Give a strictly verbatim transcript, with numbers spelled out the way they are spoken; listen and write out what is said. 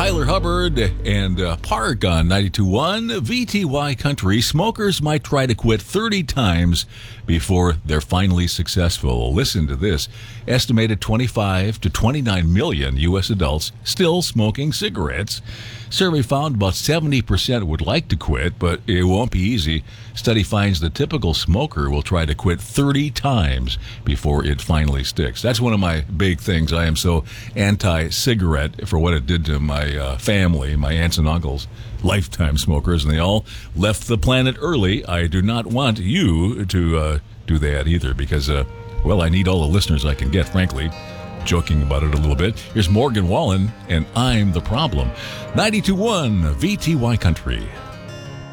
Tyler Hubbard and uh, Park on ninety-two point one V T Y Country. Smokers might try to quit thirty times before they're finally successful. Listen to this. Estimated twenty-five to twenty-nine million U S adults still smoking cigarettes. Survey found about seventy percent would like to quit, but it won't be easy. Study finds the typical smoker will try to quit thirty times before it finally sticks. That's one of my big things. I am so anti-cigarette for what it did to my uh, family, my aunts and uncles, lifetime smokers, and they all left the planet early. I do not want you to uh, do that either because, uh, well, I need all the listeners I can get, frankly. Joking about it a little bit. Here's Morgan Wallen, and I'm the Problem. ninety-two point one V T Y Country.